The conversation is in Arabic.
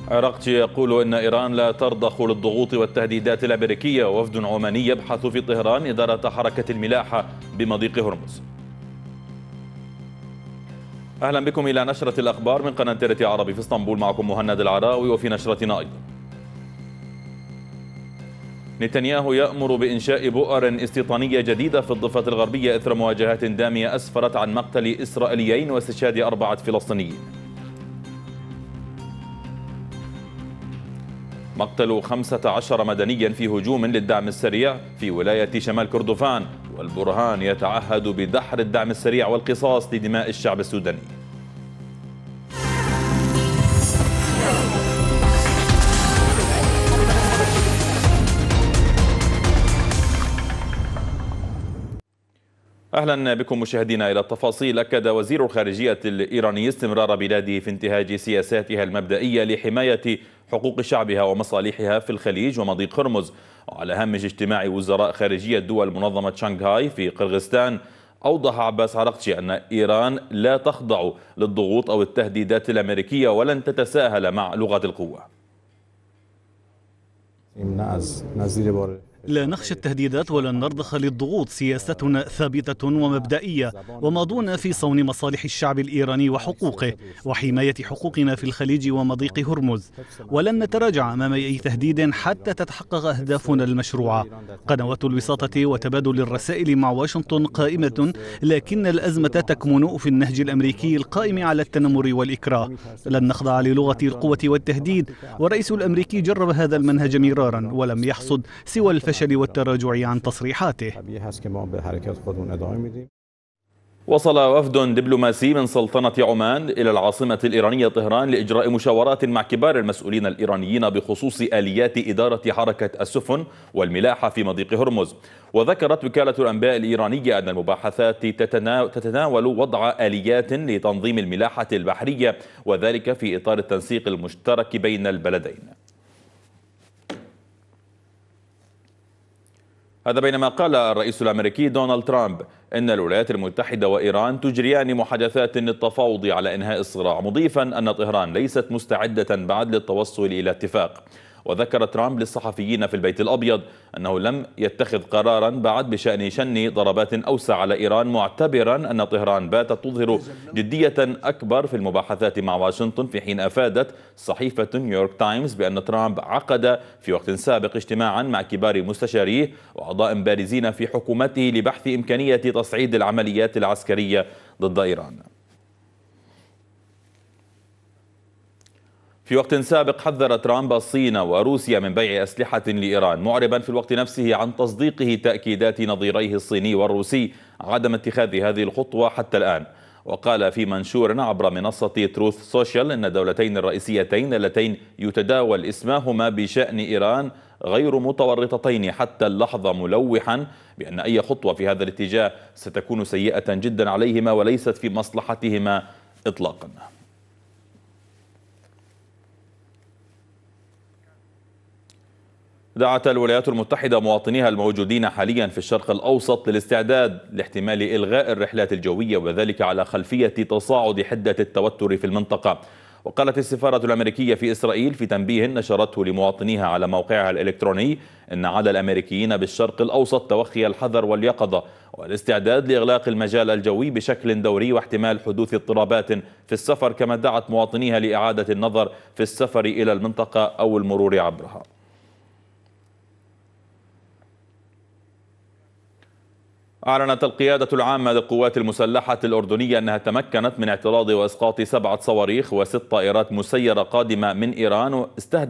عراقجي يقول إن إيران لا ترضخ للضغوط والتهديدات الأمريكية. وفد عماني يبحث في طهران إدارة حركة الملاحة بمضيق هرمز. أهلا بكم إلى نشرة الأخبار من قناة ترتي عربي في اسطنبول. معكم مهند العراوي. وفي نشرتنا أيضا نتنياهو يأمر بإنشاء بؤر استيطانية جديدة في الضفة الغربية إثر مواجهات دامية أسفرت عن مقتل إسرائيليين واستشهاد 4 فلسطينيين. مقتل 15 مدنيا في هجوم للدعم السريع في ولاية شمال كردفان، والبرهان يتعهد بدحر الدعم السريع والقصاص لدماء الشعب السوداني. أهلا بكم مشاهدينا إلى التفاصيل. أكد وزير الخارجية الإيراني استمرار بلاده في انتهاج سياساتها المبدئية لحماية حقوق شعبها ومصالحها في الخليج ومضيق هرمز. وعلى هامش اجتماع وزراء خارجية دول منظمة شنغهاي في قرغيزستان، أوضح عباس عراقجي أن إيران لا تخضع للضغوط أو التهديدات الأمريكية ولن تتساهل مع لغة القوة. لا نخشى التهديدات ولن نرضخ للضغوط. سياستنا ثابتة ومبدئية وماضون في صون مصالح الشعب الإيراني وحقوقه وحماية حقوقنا في الخليج ومضيق هرمز، ولن نتراجع أمام أي تهديد حتى تتحقق أهدافنا المشروعة. قنوات الوساطة وتبادل الرسائل مع واشنطن قائمة، لكن الأزمة تكمن في النهج الأمريكي القائم على التنمر والإكراه. لن نخضع للغة القوة والتهديد، والرئيس الأمريكي جرب هذا المنهج مرارا ولم يحصد سوى الفشل والتراجع عن تصريحاته. وصل وفد دبلوماسي من سلطنة عمان إلى العاصمة الإيرانية طهران لإجراء مشاورات مع كبار المسؤولين الإيرانيين بخصوص آليات إدارة حركة السفن والملاحة في مضيق هرمز. وذكرت وكالة الأنباء الإيرانية أن المباحثات تتناول وضع آليات لتنظيم الملاحة البحرية، وذلك في إطار التنسيق المشترك بين البلدين. هذا بينما قال الرئيس الأمريكي دونالد ترامب إن الولايات المتحدة وإيران تجريان محادثات للتفاوض على إنهاء الصراع، مضيفا أن طهران ليست مستعدة بعد للتوصل إلى اتفاق. وذكر ترامب للصحفيين في البيت الأبيض أنه لم يتخذ قرارا بعد بشأن شن ضربات أوسع على إيران، معتبرا أن طهران باتت تظهر جدية أكبر في المباحثات مع واشنطن، في حين أفادت صحيفة نيويورك تايمز بأن ترامب عقد في وقت سابق اجتماعا مع كبار مستشاريه وأعضاء بارزين في حكومته لبحث إمكانية تصعيد العمليات العسكرية ضد إيران. في وقت سابق حذر ترامب الصين وروسيا من بيع أسلحة لإيران، معربا في الوقت نفسه عن تصديقه تأكيدات نظيريه الصيني والروسي عدم اتخاذ هذه الخطوة حتى الآن. وقال في منشور عبر منصة تروث سوشيال أن الدولتين الرئيسيتين اللتين يتداول اسمهما بشأن إيران غير متورطتين حتى اللحظة، ملوحا بأن أي خطوة في هذا الاتجاه ستكون سيئة جدا عليهما وليست في مصلحتهما إطلاقا. دعت الولايات المتحدة مواطنيها الموجودين حاليا في الشرق الأوسط للاستعداد لاحتمال إلغاء الرحلات الجوية، وذلك على خلفية تصاعد حدة التوتر في المنطقة. وقالت السفارة الأمريكية في إسرائيل في تنبيه نشرته لمواطنيها على موقعها الإلكتروني أن على الأمريكيين بالشرق الأوسط توخي الحذر واليقظة والاستعداد لإغلاق المجال الجوي بشكل دوري واحتمال حدوث اضطرابات في السفر، كما دعت مواطنيها لإعادة النظر في السفر إلى المنطقة أو المرور عبرها. أعلنت القيادة العامة للقوات المسلحة الأردنية أنها تمكنت من اعتراض وإسقاط 7 صواريخ و6 طائرات مسيرة قادمة من إيران